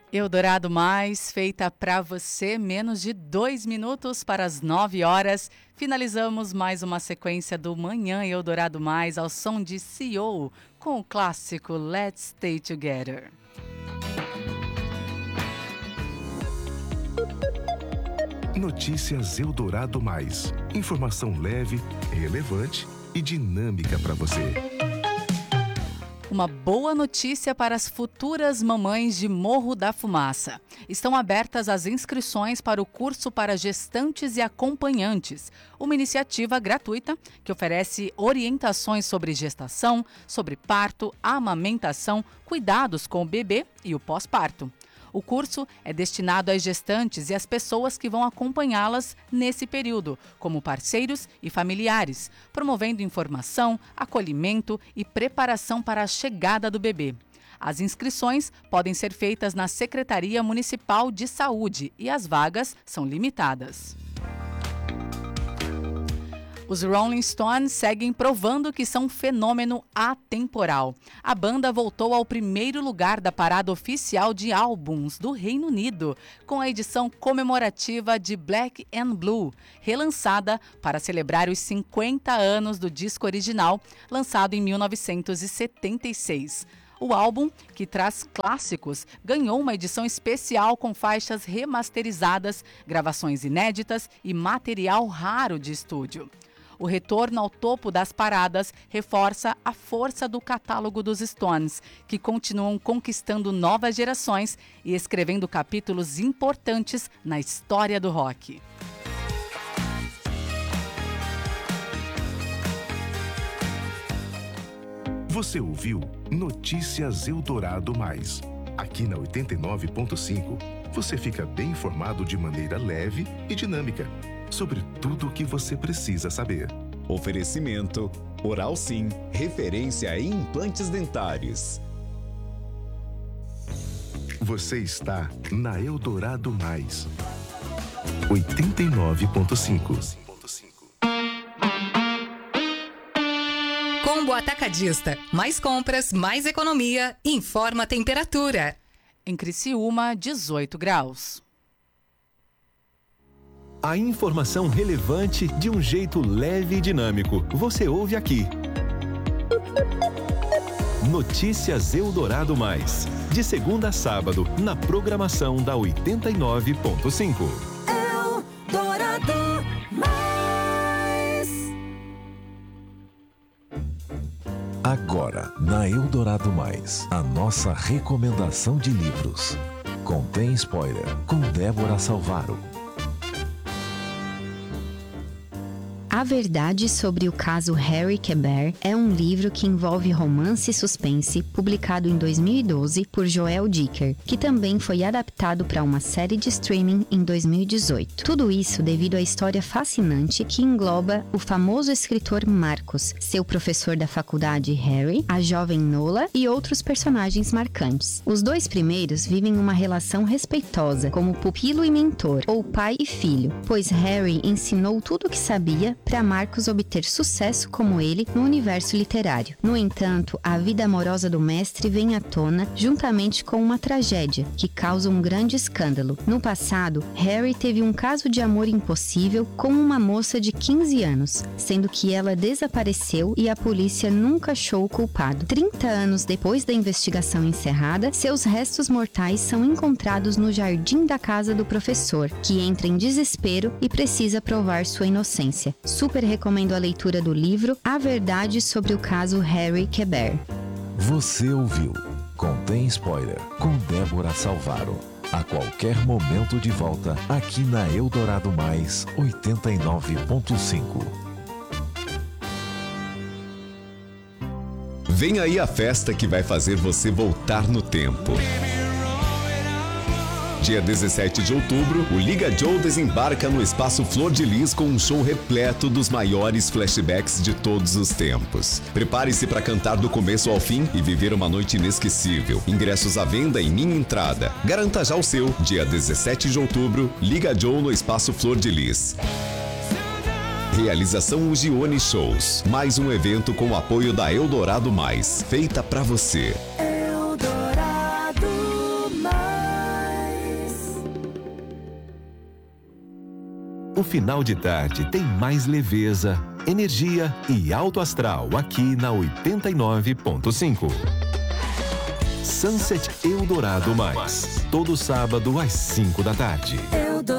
Eldorado Mais, feita para você, menos de 2 minutos para as 9 horas. Finalizamos mais uma sequência do Manhã Eldorado Mais ao som de CEO com o clássico Let's Stay Together. Notícias Eldorado Mais. Informação leve, relevante e dinâmica para você. Uma boa notícia para as futuras mamães de Morro da Fumaça. Estão abertas as inscrições para o curso para gestantes e acompanhantes, uma iniciativa gratuita que oferece orientações sobre gestação, sobre parto, amamentação, cuidados com o bebê e o pós-parto. O curso é destinado às gestantes e às pessoas que vão acompanhá-las nesse período, como parceiros e familiares, promovendo informação, acolhimento e preparação para a chegada do bebê. As inscrições podem ser feitas na Secretaria Municipal de Saúde e as vagas são limitadas. Os Rolling Stones seguem provando que são um fenômeno atemporal. A banda voltou ao primeiro lugar da parada oficial de álbuns do Reino Unido, com a edição comemorativa de Black and Blue, relançada para celebrar os 50 anos do disco original, lançado em 1976. O álbum, que traz clássicos, ganhou uma edição especial com faixas remasterizadas, gravações inéditas e material raro de estúdio. O retorno ao topo das paradas reforça a força do catálogo dos Stones, que continuam conquistando novas gerações e escrevendo capítulos importantes na história do rock. Você ouviu Notícias Eldorado Mais. Aqui na 89.5, você fica bem informado de maneira leve e dinâmica sobre tudo o que você precisa saber. Oferecimento Oral Sim, referência em implantes dentários. Você está na Eldorado Mais. 89.5. Combo Atacadista. Mais compras, mais economia. Informa a temperatura. Em Criciúma, 18 graus. A informação relevante de um jeito leve e dinâmico. Você ouve aqui. Notícias Eldorado Mais. De segunda a sábado, na programação da 89.5. Eldorado Mais. Agora, na Eldorado Mais, a nossa recomendação de livros. Contém spoiler, com Débora Salvaro. A Verdade sobre o Caso Harry Quebert é um livro que envolve romance e suspense, publicado em 2012 por Joel Dicker, que também foi adaptado para uma série de streaming em 2018. Tudo isso devido à história fascinante que engloba o famoso escritor Marcos, seu professor da faculdade Harry, a jovem Nola e outros personagens marcantes. Os dois primeiros vivem uma relação respeitosa, como pupilo e mentor, ou pai e filho, pois Harry ensinou tudo o que sabia para Marcos obter sucesso como ele no universo literário. No entanto, a vida amorosa do mestre vem à tona juntamente com uma tragédia que causa um grande escândalo. No passado, Harry teve um caso de amor impossível com uma moça de 15 anos, sendo que ela desapareceu e a polícia nunca achou o culpado. 30 anos depois da investigação encerrada, seus restos mortais são encontrados no jardim da casa do professor, que entra em desespero e precisa provar sua inocência. Super recomendo a leitura do livro A Verdade sobre o Caso Harry Quebert. Você ouviu Contém Spoiler, com Débora Salvaro. A qualquer momento de volta, aqui na Eldorado Mais 89.5. Vem aí a festa que vai fazer você voltar no tempo. Dia 17 de outubro, o Liga Joe desembarca no Espaço Flor de Lis com um show repleto dos maiores flashbacks de todos os tempos. Prepare-se para cantar do começo ao fim e viver uma noite inesquecível. Ingressos à venda em Minha Entrada. Garanta já o seu. Dia 17 de outubro, Liga Joe no Espaço Flor de Lis. Realização Ugione Shows. Mais um evento com o apoio da Eldorado Mais, feita pra você. Eldorado Mais. O final de tarde tem mais leveza, energia e alto astral aqui na 89.5. Sunset Eldorado Mais, todo sábado às 5 da tarde.